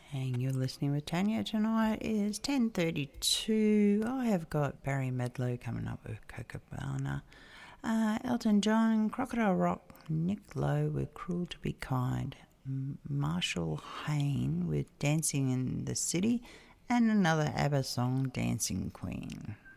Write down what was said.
And you're listening with Tanya. Tonight is 10:32. I have got Barry Medlow coming up with Copacabana, Elton John, Crocodile Rock, Nick Lowe with Cruel to Be Kind, Marshall Hayne with Dancing in the City, and another ABBA song, Dancing Queen.